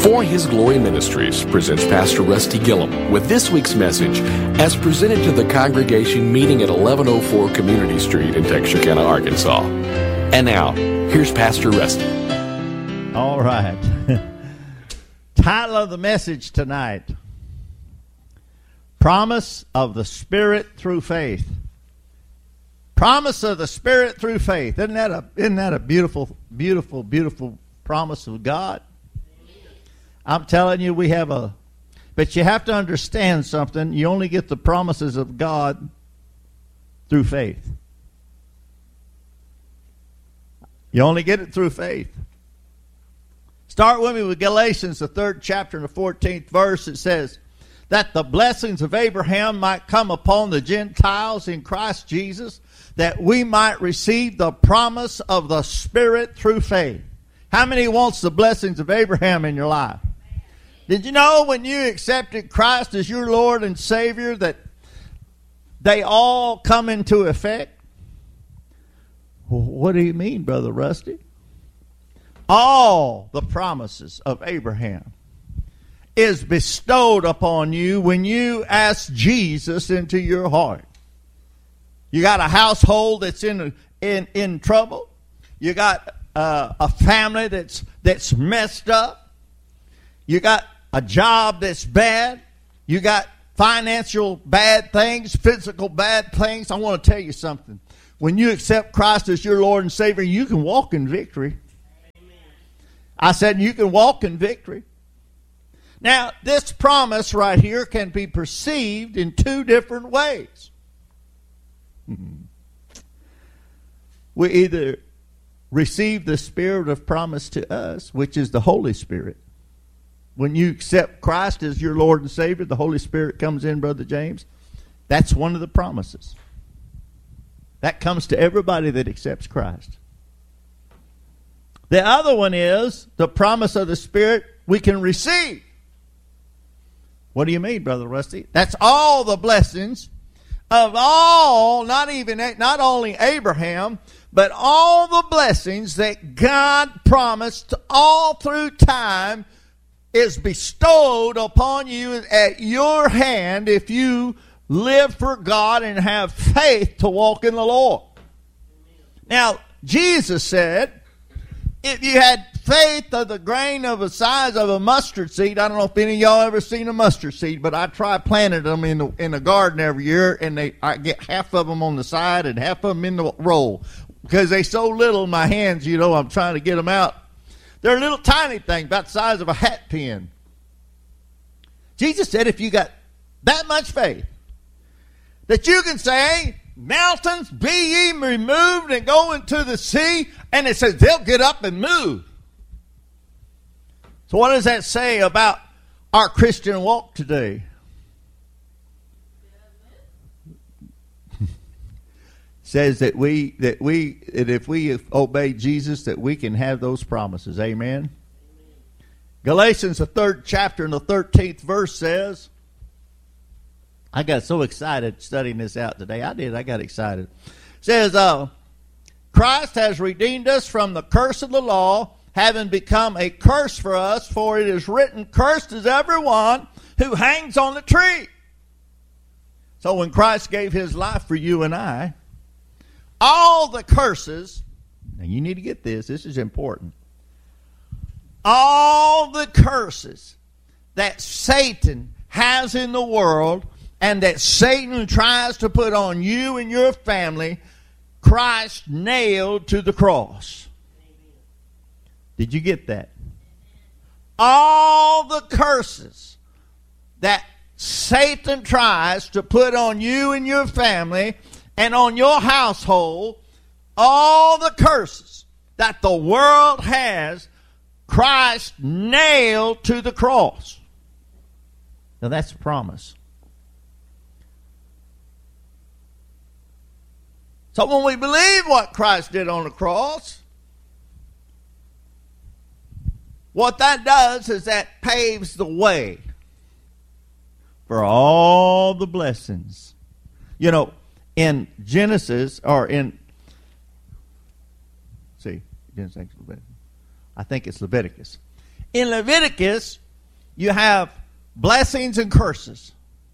For His Glory Ministries presents Pastor Rusty Gillum with this week's message as presented to the congregation meeting at 1104 Community Street in Texarkana, Arkansas. And now, here's Pastor Rusty. All right. Title of the message tonight, Promise of the Spirit Through Faith. Promise of the Spirit through faith. Isn't that a beautiful, beautiful, beautiful promise of God? I'm telling you, but you have to understand something. You only get the promises of God through faith. You only get it through faith. Start with me with Galatians, the 3rd chapter and the 14th verse. It says, that the blessings of Abraham might come upon the Gentiles in Christ Jesus, that we might receive the promise of the Spirit through faith. How many wants the blessings of Abraham in your life? Did you know when you accepted Christ as your Lord and Savior that they all come into effect? Well, what do you mean, Brother Rusty? All the promises of Abraham is bestowed upon you when you ask Jesus into your heart. You got a household that's in trouble. You got a family that's messed up. You got a job that's bad. You got financial bad things, physical bad things. I want to tell you something. When you accept Christ as your Lord and Savior, you can walk in victory. Amen. I said you can walk in victory. Now, this promise right here can be perceived in two different ways. We either receive the Spirit of promise to us, which is the Holy Spirit. When you accept Christ as your Lord and Savior, the Holy Spirit comes in, Brother James. That's one of the promises. That comes to everybody that accepts Christ. The other one is the promise of the Spirit we can receive. What do you mean, Brother Rusty? That's all the blessings of all, not only Abraham, but all the blessings that God promised all through time is bestowed upon you at your hand if you live for God and have faith to walk in the Lord. Now, Jesus said, if you had faith of the grain of the size of a mustard seed, I don't know if any of y'all ever seen a mustard seed, but I try planting them in the garden every year, and I get half of them on the side and half of them in the row because they so little in my hands. I'm trying to get them out. They're a little tiny thing, about the size of a hat pin. Jesus said, if you got that much faith, that you can say, mountains, be ye removed and go into the sea, and it says they'll get up and move. So what does that say about our Christian walk today? Says that if we obey Jesus, that we can have those promises. Amen. Galatians, the 3rd chapter and the 13th verse says, I got so excited studying this out today. I got excited. It says, Christ has redeemed us from the curse of the law, having become a curse for us, for it is written, cursed is everyone who hangs on the tree. So when Christ gave his life for you and I, all the curses, and you need to get this is important. All the curses that Satan has in the world and that Satan tries to put on you and your family, Christ nailed to the cross. Did you get that? All the curses that Satan tries to put on you and your family and on your household, all the curses that the world has, Christ nailed to the cross. Now that's a promise. So when we believe what Christ did on the cross, what that does is that paves the way for all the blessings. In Genesis, or in, I think it's Leviticus. In Leviticus, you have blessings and curses.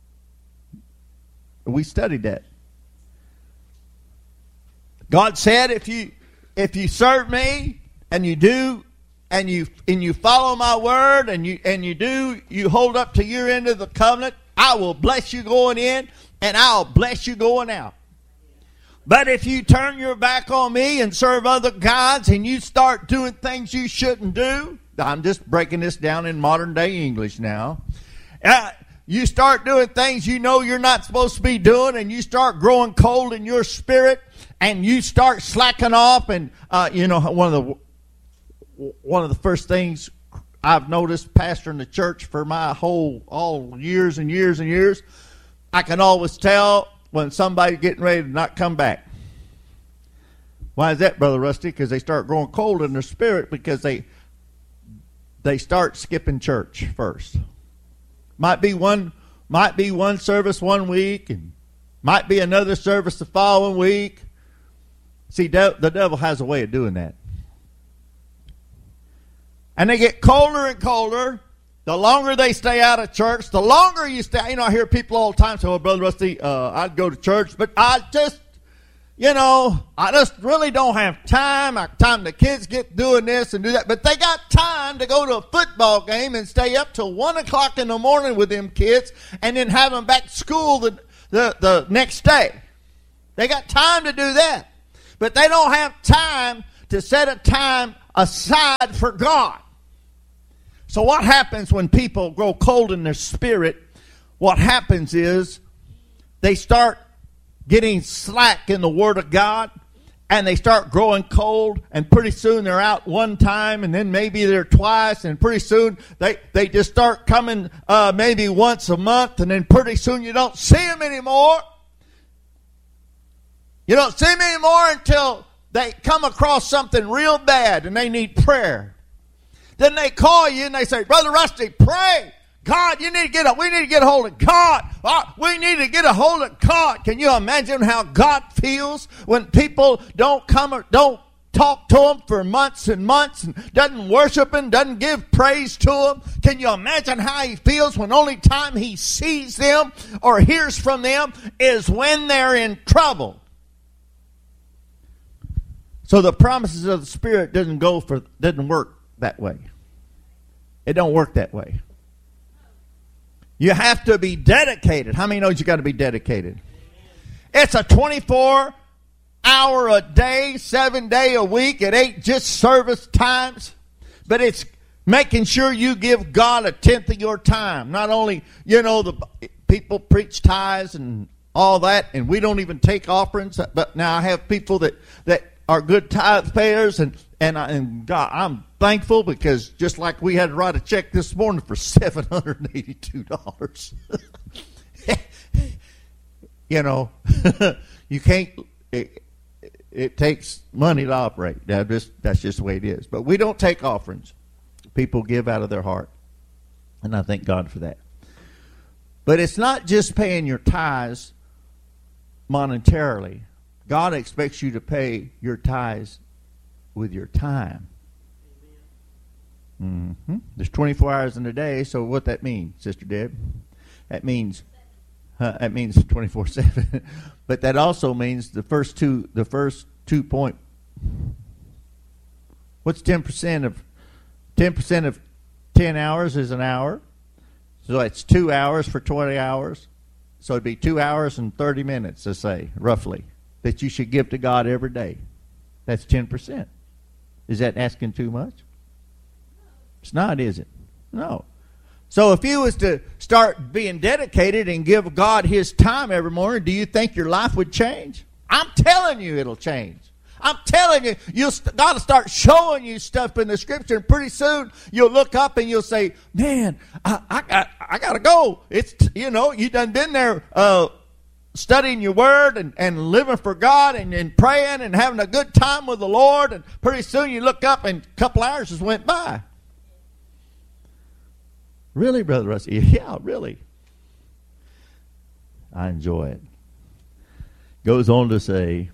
We studied that. God said, if you serve me and you do and you follow my word and you hold up to your end of the covenant, I will bless you going in and I'll bless you going out. But if you turn your back on me and serve other gods and you start doing things you shouldn't do, I'm just breaking this down in modern day English now. You start doing things you know you're not supposed to be doing, and you start growing cold in your spirit, and you start slacking off. And one of the first things I've noticed pastoring the church for my all years and years and years, I can always tell when somebody's getting ready to not come back. Why is that, Brother Rusty? Because they start growing cold in their spirit because they start skipping church first. Might be one service one week, and might be another service the following week. See, the devil has a way of doing that. And they get colder and colder. The longer they stay out of church, the longer you stay. I hear people all the time say, "Oh, Brother Rusty, I'd go to church, but I just really don't have time. The kids get doing this and do that." But they got time to go to a football game and stay up till 1 o'clock in the morning with them kids and then have them back to school the next day. They got time to do that. But they don't have time to set a time aside for God. So what happens when people grow cold in their spirit? What happens is they start getting slack in the Word of God, and they start growing cold, and pretty soon they're out one time, and then maybe they're twice, and pretty soon they just start coming maybe once a month, and then pretty soon you don't see them anymore. You don't see them anymore until they come across something real bad, and they need prayer. Then they call you, and they say, "Brother Rusty, pray. God, we need to get a hold of God. We need to get a hold of God." Can you imagine how God feels when people don't talk to Him for months and months, and doesn't worship Him, doesn't give praise to Him? Can you imagine how He feels when only time He sees them or hears from them is when they're in trouble? So the promises of the Spirit doesn't work that way. It don't work that way. You have to be dedicated. How many knows you got to be dedicated? It's a 24-hour a day, 7-day a week. It ain't just service times, but it's making sure you give God a tenth of your time. Not only, the people preach tithes and all that, and we don't even take offerings. But now I have people that are good tithe payers, and God, I'm thankful, because just like we had to write a check this morning for $782. You can't. It takes money to operate. That's just the way it is. But we don't take offerings. People give out of their heart, and I thank God for that. But it's not just paying your tithes monetarily. God expects you to pay your tithes with your time. Mm-hmm. There's 24 hours in a day, so what that means, Sister Deb? That means 24/7. But that also means the first two point. What's 10% of 10 hours is an hour, so that's 2 hours for 20 hours. So it'd be 2 hours and 30 minutes, let's say, roughly, that you should give to God every day. That's 10%. Is that asking too much? It's not, is it? No. So if you was to start being dedicated and give God His time every morning, do you think your life would change? I'm telling you it'll change. I'm telling you, God will start showing you stuff in the Scripture, and pretty soon you'll look up and you'll say, "Man, I gotta go." It's you done been there studying your Word and living for God and praying and having a good time with the Lord, and pretty soon you look up and a couple hours just went by. Really, Brother Rusty? Yeah, really. I enjoy it. Goes on to say,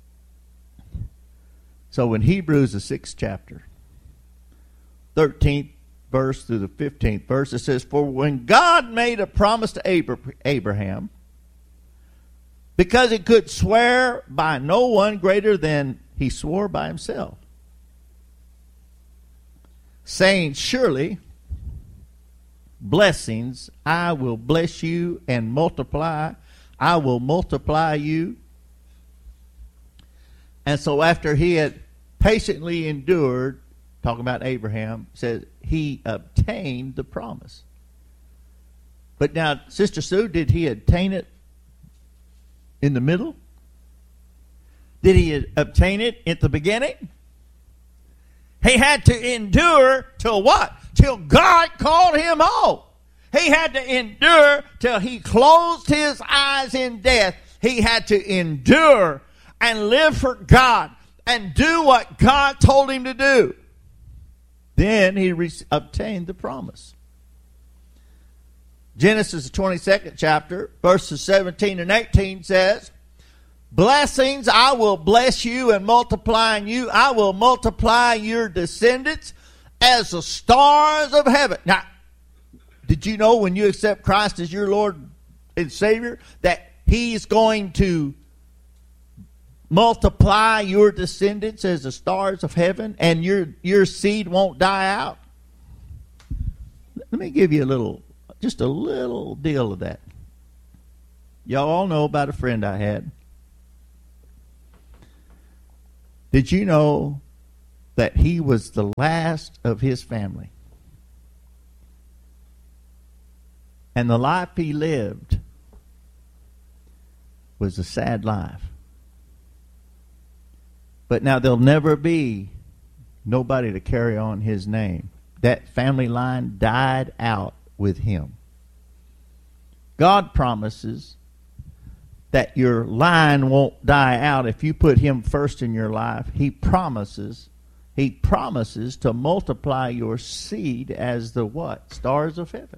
so in Hebrews, the 6th chapter, 13th verse through the 15th verse. It says, "For when God made a promise to Abraham, because he could swear by no one greater than he swore by himself, saying, surely blessings, I will bless you, and multiply, I will multiply you." And so after he had patiently endured, talking about Abraham, says he obtained the promise. But now, Sister Sue, did he obtain it in the middle? Did he obtain it at the beginning? He had to endure till what? Till God called him home. He had to endure till he closed his eyes in death. He had to endure and live for God and do what God told him to do. Then he obtained the promise. Genesis, the 22nd chapter, verses 17 and 18 says, "Blessings, I will bless you, and multiplying you, I will multiply your descendants as the stars of heaven." Now, did you know when you accept Christ as your Lord and Savior that He's going to multiply your descendants as the stars of heaven, and your seed won't die out? Let me give you just a little deal of that. Y'all all know about a friend I had. Did you know that he was the last of his family? And the life he lived was a sad life. But now there'll never be nobody to carry on his name. That family line died out with him. God promises that your line won't die out if you put him first in your life. He promises to multiply your seed as the what? Stars of heaven.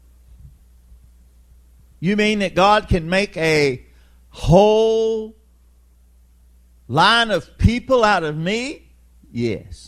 You mean that God can make a whole line of people out of me? Yes.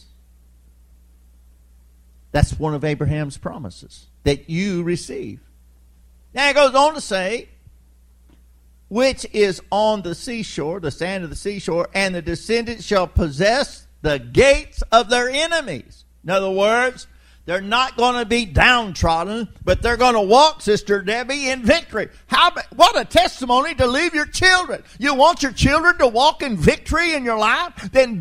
That's one of Abraham's promises that you receive. Now it goes on to say, "Which is on the seashore, the sand of the seashore, and the descendants shall possess the gates of their enemies." In other words, they're not going to be downtrodden, but they're going to walk, Sister Debbie, in victory. What a testimony to leave your children. You want your children to walk in victory in your life? Then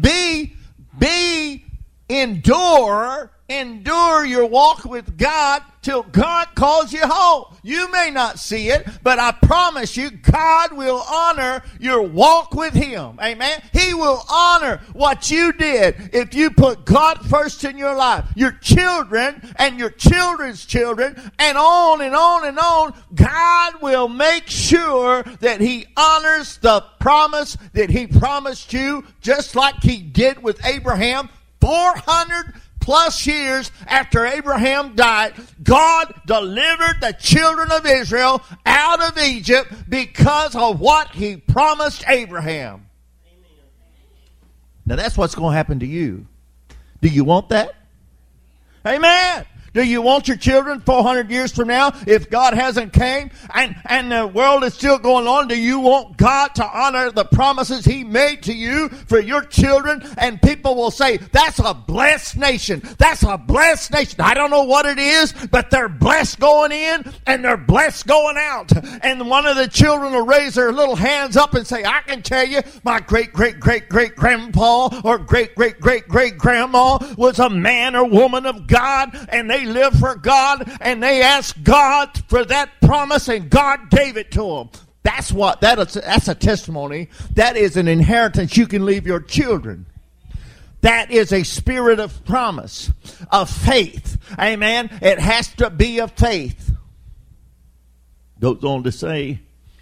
endure your walk with God till God calls you home. You may not see it, but I promise you, God will honor your walk with Him. Amen? He will honor what you did if you put God first in your life. Your children and your children's children, and on and on and on. God will make sure that He honors the promise that He promised you, just like He did with Abraham. 400 plus years after Abraham died, God delivered the children of Israel out of Egypt because of what He promised Abraham. Amen. Now that's what's going to happen to you. Do you want that? Amen. Do you want your children 400 years from now, if God hasn't came and the world is still going on, do you want God to honor the promises He made to you for your children? And people will say, that's a blessed nation. That's a blessed nation. I don't know what it is, but they're blessed going in and they're blessed going out. And one of the children will raise their little hands up and say, I can tell you, my great-great-great-great-grandpa or great-great-great-great-grandma was a man or woman of God, and they lived for God, and they asked God for that promise, and God gave it to them. That's a testimony. That is an inheritance you can leave your children. That is a spirit of promise, of faith. Amen. It has to be of faith. Goes on to say,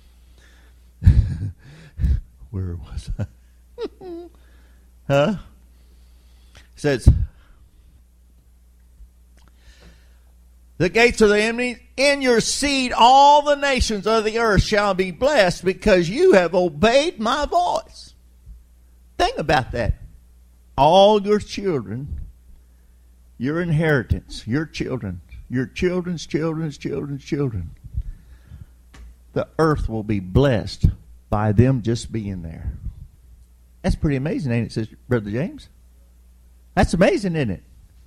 where was I? Says, the gates of the enemy, in your seed all the nations of the earth shall be blessed because you have obeyed my voice. Think about that. All your children, your inheritance, your children, your children's children's children's children, the earth will be blessed by them just being there. That's pretty amazing, ain't it, Sister Brother James? That's amazing, isn't it?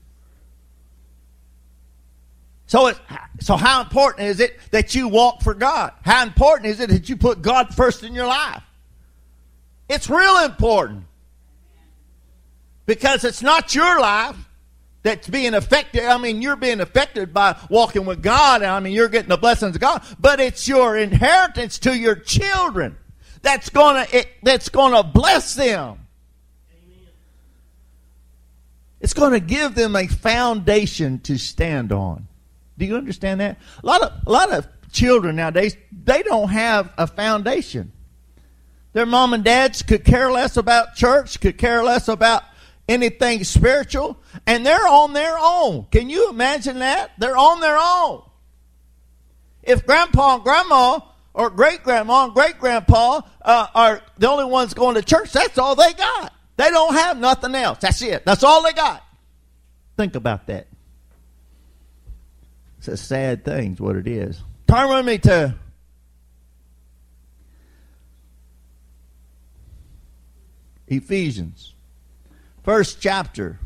So how important is it that you walk for God? How important is it that you put God first in your life? It's real important. Because it's not your life that's being affected. I mean, you're being affected by walking with God. I mean, you're getting the blessings of God. But it's your inheritance to your children that's gonna bless them. Amen. It's going to give them a foundation to stand on. Do you understand that? A lot of children nowadays, they don't have a foundation. Their mom and dads could care less about church, could care less about anything spiritual, and they're on their own. Can you imagine that? They're on their own. If grandpa and grandma or great-grandma and great-grandpa are the only ones going to church, that's all they got. They don't have nothing else. That's it. That's all they got. Think about that. It's a sad thing, is what it is. Turn with me to Ephesians. First chapter.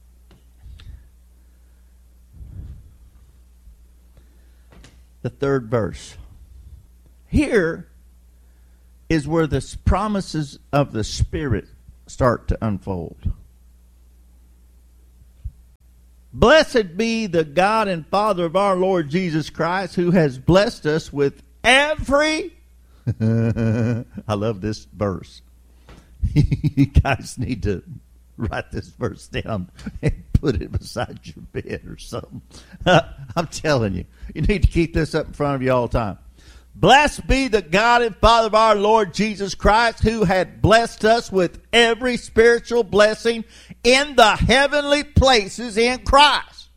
The 3rd verse. Here is where the promises of the Spirit start to unfold. Blessed be the God and Father of our Lord Jesus Christ, who has blessed us with every... I love this verse. You guys need to write this verse down and put it beside your bed or something. I'm telling you, you need to keep this up in front of you all the time. Blessed be the God and Father of our Lord Jesus Christ, who had blessed us with every spiritual blessing in the heavenly places in Christ.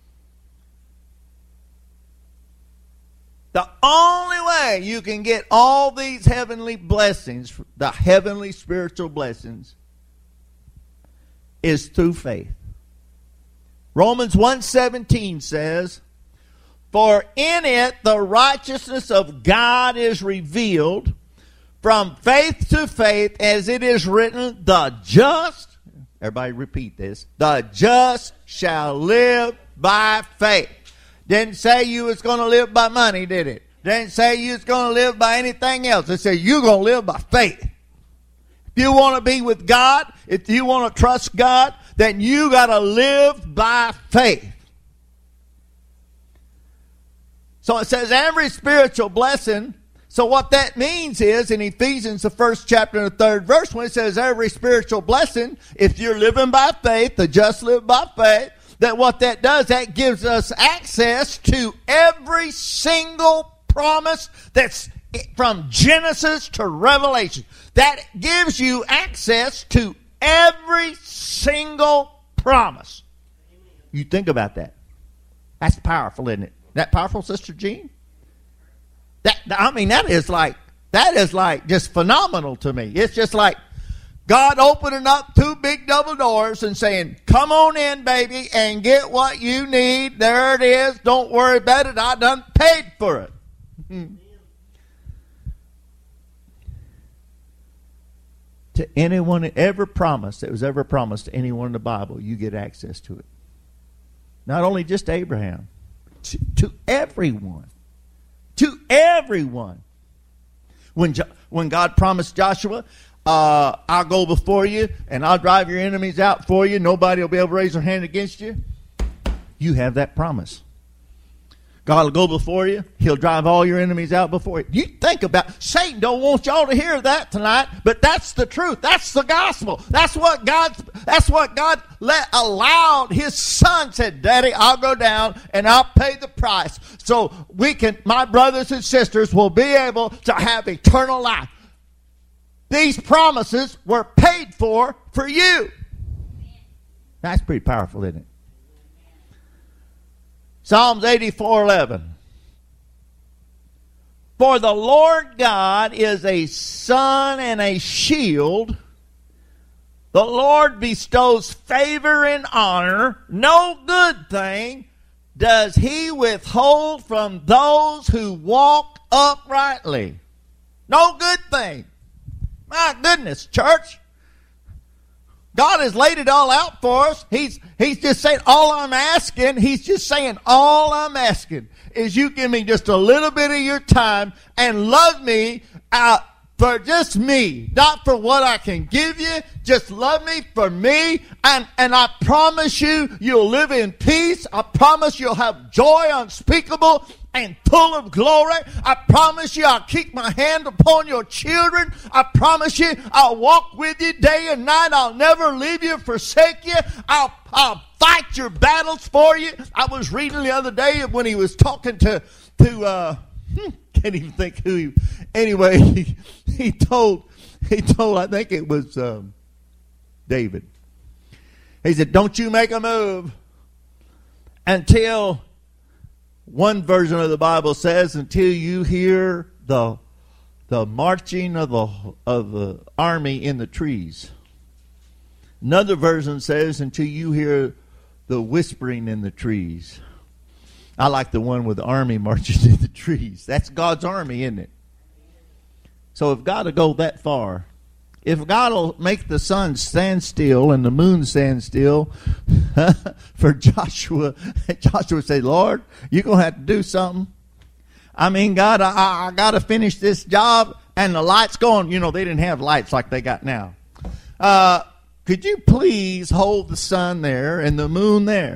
The only way you can get all these heavenly blessings, the heavenly spiritual blessings, is through faith. Romans 1:17 says, for in it the righteousness of God is revealed from faith to faith, as it is written, the just, everybody repeat this, the just shall live by faith. Didn't say you was going to live by money, did it? Didn't say you was going to live by anything else. It said you're going to live by faith. If you want to be with God, if you want to trust God, then you got to live by faith. So it says every spiritual blessing. So what that means is in Ephesians, the 1st chapter and the 3rd verse, when it says every spiritual blessing, if you're living by faith, the just live by faith, that what that does, that gives us access to every single promise that's from Genesis to Revelation. That gives you access to every single promise. You think about that. That's powerful, isn't it? That powerful, Sister Jean? That is like just phenomenal to me. It's just like God opening up 2 big double doors and saying, come on in, baby, and get what you need. There it is. Don't worry about it. I done paid for it. To anyone, every promise that was ever promised to anyone in the Bible, you get access to it. Not only just Abraham. To everyone. To everyone. When God promised Joshua, I'll go before you and I'll drive your enemies out for you. Nobody will be able to raise their hand against you. You have that promise. God will go before you. He'll drive all your enemies out before you. You think about, Satan don't want y'all to hear that tonight, but that's the truth. That's the gospel. That's what God allowed his son said, Daddy, I'll go down and I'll pay the price so my brothers and sisters will be able to have eternal life. These promises were paid for you. That's pretty powerful, isn't it? Psalms 84:11. For the Lord God is a sun and a shield. The Lord bestows favor and honor. No good thing does he withhold from those who walk uprightly. No good thing. My goodness, church. God has laid it all out for us. He's just saying, all I'm asking is you give me just a little bit of your time and love me for just me, not for what I can give you. Just love me for me, and I promise you'll live in peace. I promise you'll have joy unspeakable and full of glory. I promise you I'll keep my hand upon your children. I promise you I'll walk with you day and night. I'll never leave you, forsake you. I'll fight your battles for you. I was reading the other day when he was talking to can't even think who he, anyway, he told, I think it was David. He said, don't you make a move until, one version of the Bible says, until you hear the marching of the army in the trees. Another version says, until you hear the whispering in the trees. I like the one with the army marching in the trees. That's God's army, isn't it? So if God will go that far, if God will make the sun stand still and the moon stand still for Joshua, Joshua said, Lord, you're going to have to do something. I mean, God, I got to finish this job, and the lights going. You know, they didn't have lights like they got now. Could you please hold the sun there and the moon there?